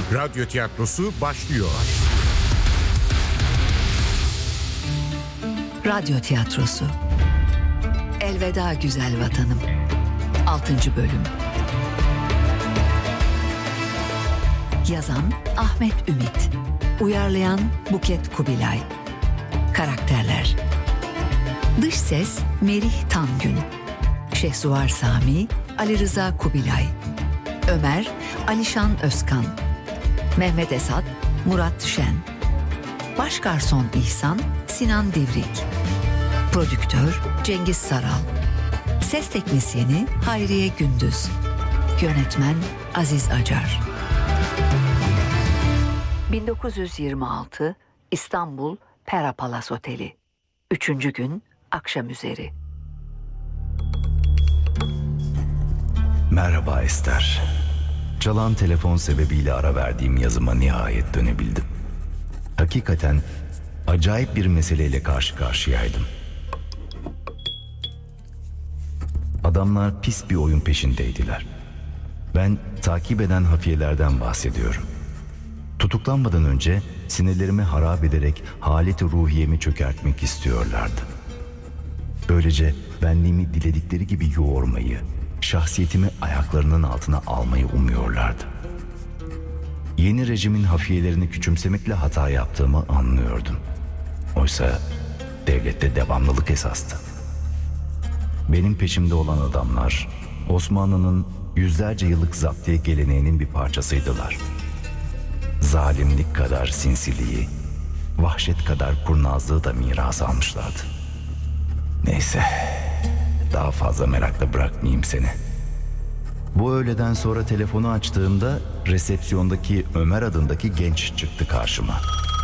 Radyo tiyatrosu başlıyor. Radyo tiyatrosu. Elveda Güzel Vatanım. 6. bölüm. Yazan Ahmet Ümit. Uyarlayan Buket Kubilay. Karakterler: Dış ses Merih Tangün, Şehsuvar Sami Ali Rıza Kubilay, Ömer Alişan Özkan, Mehmet Esat Murat Şen, Başgarson İhsan Sinan Divrik, Prodüktör Cengiz Saral, Ses Teknisyeni Hayriye Gündüz, Yönetmen Aziz Acar. 1926 İstanbul Pera Palace Oteli. 3. gün akşamüzeri. Merhaba Ester. Çalan telefon sebebiyle ara verdiğim yazıma nihayet dönebildim. Hakikaten acayip bir meseleyle karşı karşıyaydım. Adamlar pis bir oyun peşindeydiler. Ben takip eden hafiyelerden bahsediyorum. Tutuklanmadan önce sinirlerimi harap ederek haleti ruhiyemi çökertmek istiyorlardı. Böylece benliğimi diledikleri gibi yoğurmayı, şahsiyetimi ayaklarının altına almayı umuyorlardı. Yeni rejimin hafiyelerini küçümsemekle hata yaptığımı anlıyordum. Oysa devlette devamlılık esastı. Benim peşimde olan adamlar Osmanlı'nın yüzlerce yıllık zaptiye geleneğinin bir parçasıydılar. Zalimlik kadar sinsiliği, vahşet kadar kurnazlığı da miras almışlardı. Neyse, daha fazla merakla bırakmayayım seni. Bu öğleden sonra telefonu açtığımda resepsiyondaki Ömer adındaki genç çıktı karşıma.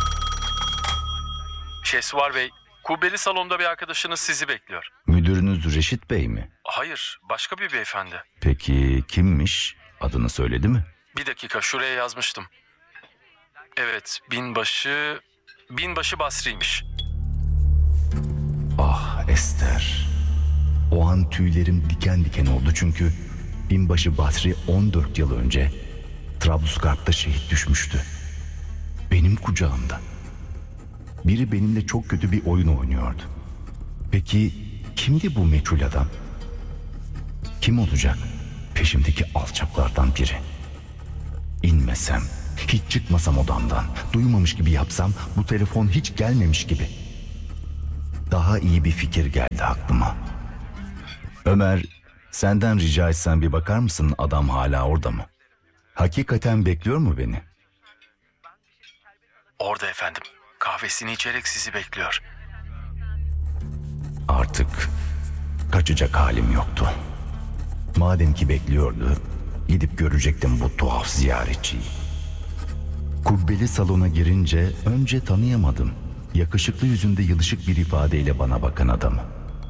Şehsuvar Bey, kubbeli salonda bir arkadaşınız sizi bekliyor. Müdürünüz Reşit Bey mi? Hayır, başka bir beyefendi. Peki kimmiş? Adını söyledi mi? Bir dakika, şuraya yazmıştım. Evet, binbaşı Basri'ymiş. Ah Ester. O an tüylerim diken diken oldu çünkü binbaşı Basri 14 yıl önce Trablusgarp'ta şehit düşmüştü. Benim kucağımda. Biri benimle çok kötü bir oyun oynuyordu. Peki kimdi bu meçhul adam? Kim olacak? Peşimdeki alçaklardan biri. İnmesem, hiç çıkmasam odamdan, duymamış gibi yapsam, bu telefon hiç gelmemiş gibi. Daha iyi bir fikir geldi aklıma. Ömer, senden rica etsem bir bakar mısın, adam hala orada mı? Hakikaten bekliyor mu beni? Orada efendim. Kahvesini içerek sizi bekliyor. Artık kaçacak halim yoktu. Madem ki bekliyordu, gidip görecektim bu tuhaf ziyaretçiyi. Kubbeli salona girince önce tanıyamadım. Yakışıklı yüzünde yılışık bir ifadeyle bana bakan adamı.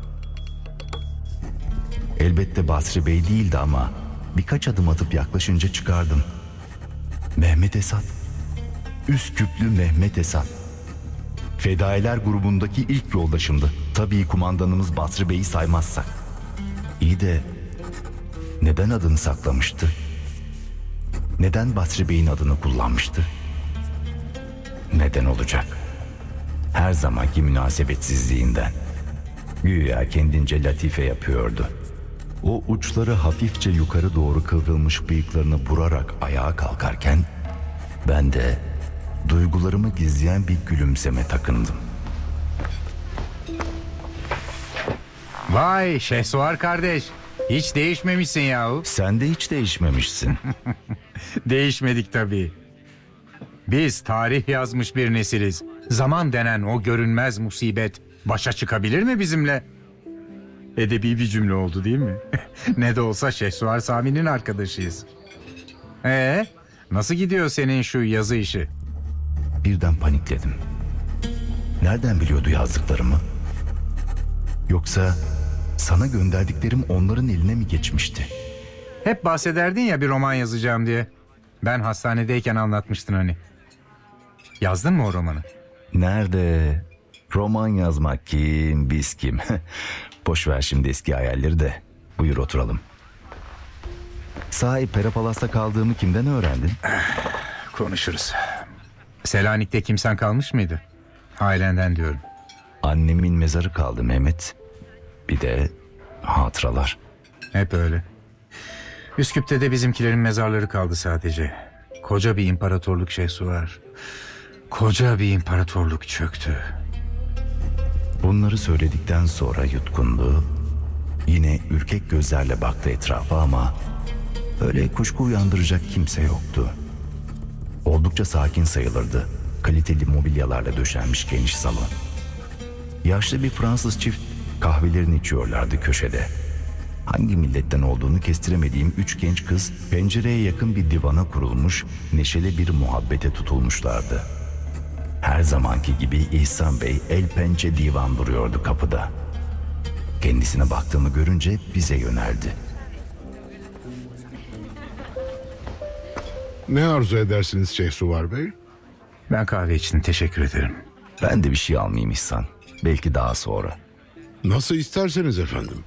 Elbette Basri Bey değildi ama birkaç adım atıp yaklaşınca çıkardım. Mehmet Esat. Üsküplü Mehmet Esat. Fedailer grubundaki ilk yoldaşımdı. Tabii kumandanımız Basri Bey'i saymazsak. İyi de neden adını saklamıştı? Neden Basri Bey'in adını kullanmıştı? Neden olacak? Her zamanki münasebetsizliğinden. Güya kendince latife yapıyordu. O uçları hafifçe yukarı doğru kıvrılmış bıyıklarını vurarak ayağa kalkarken ben de duygularımı gizleyen bir gülümseme takındım. Vay Şehsuvar kardeş, hiç değişmemişsin yahu. Sen de hiç değişmemişsin. Değişmedik tabii. Biz tarih yazmış bir nesiliz. Zaman denen o görünmez musibet başa çıkabilir mi bizimle? Edebi bir cümle oldu değil mi? Ne de olsa Şehsuvar Sami'nin arkadaşıyız. Nasıl gidiyor senin şu yazı işi? Birden panikledim. Nereden biliyordu yazdıklarımı? Yoksa sana gönderdiklerim onların eline mi geçmişti? Hep bahsederdin ya bir roman yazacağım diye. Ben hastanedeyken anlatmıştın hani. Yazdın mı o romanı? Nerede? Roman yazmak kim, biz kim? Boş ver şimdi eski hayalleri de. Buyur oturalım. Sahi Pera Palas'ta kaldığımı kimden öğrendin? konuşuruz. Selanik'te kimsen kalmış mıydı? Ailenden diyorum. Annemin mezarı kaldı Mehmet. Bir de hatıralar. Hep öyle. Üsküp'te de bizimkilerin mezarları kaldı sadece. Koca bir imparatorluk Şehsuvar. Koca bir imparatorluk çöktü. Bunları söyledikten sonra yutkundu. Yine ürkek gözlerle baktı etrafa ama öyle kuşku uyandıracak kimse yoktu. Oldukça sakin sayılırdı. Kaliteli mobilyalarla döşenmiş geniş salon. Yaşlı bir Fransız çift kahvelerini içiyorlardı köşede. Hangi milletten olduğunu kestiremediğim 3 genç kız pencereye yakın bir divana kurulmuş, neşeli bir muhabbete tutulmuşlardı. Her zamanki gibi İhsan Bey el pençe divan duruyordu kapıda. Kendisine baktığımı görünce bize yöneldi. Ne arzu edersiniz Şehsuvar Bey? Ben kahve için teşekkür ederim. Ben de bir şey almayayım İhsan. Belki daha sonra. Nasıl isterseniz efendim.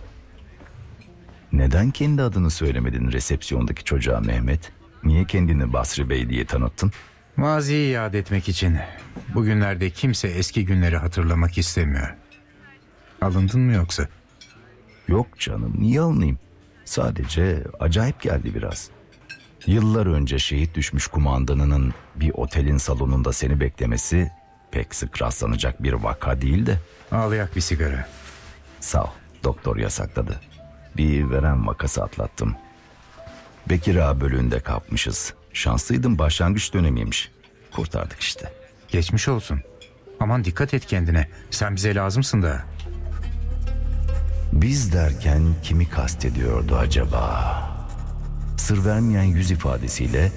Neden kendi adını söylemedin resepsiyondaki çocuğa Mehmet? Niye kendini Basri Bey diye tanıttın? Maziyi yad etmek için. Bugünlerde kimse eski günleri hatırlamak istemiyor. Alındın mı yoksa? Yok canım, niye alınayım? Sadece acayip geldi biraz. Yıllar önce şehit düşmüş kumandanının bir otelin salonunda seni beklemesi pek sık rastlanacak bir vaka değil de. Ağlayak bir sigara. Sağ ol, doktor yasakladı. Bir verem vakası atlattım. Bekir Ağa bölüğünde kapmışız. Şanslıydım, başlangıç dönemiymiş. Kurtardık işte. Geçmiş olsun. Aman dikkat et kendine. Sen bize lazımsın da. Biz derken kimi kastediyordu acaba? Sır vermeyen yüz ifadesiyle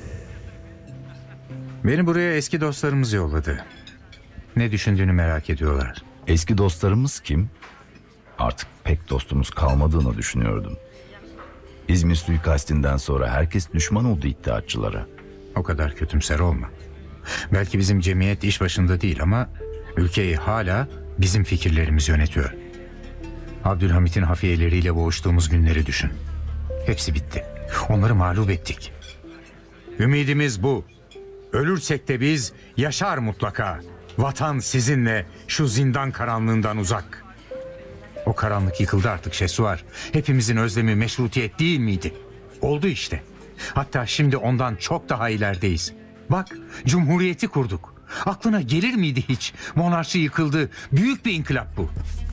Beni buraya eski dostlarımız yolladı. Ne düşündüğünü merak ediyorlar. eski dostlarımız kim? Artık pek dostumuz kalmadığını düşünüyordum. İzmir suikastinden sonra herkes düşman oldu iddiatçılara. O kadar kötümser olma. Belki bizim cemiyet iş başında değil ama ülkeyi hala bizim fikirlerimiz yönetiyor. Abdülhamit'in hafiyeleriyle boğuştuğumuz günleri düşün. Hepsi bitti. Onları mağlup ettik. Ümidimiz bu. Ölürsek de biz yaşar mutlaka. Vatan sizinle, şu zindan karanlığından uzak. O karanlık yıkıldı artık Şehsuvar. Hepimizin özlemi meşrutiyet değil miydi? Oldu işte. Hatta şimdi ondan çok daha ilerideyiz. Bak, cumhuriyeti kurduk. Aklına gelir miydi hiç? Monarşi yıkıldı. Büyük bir inkılap bu.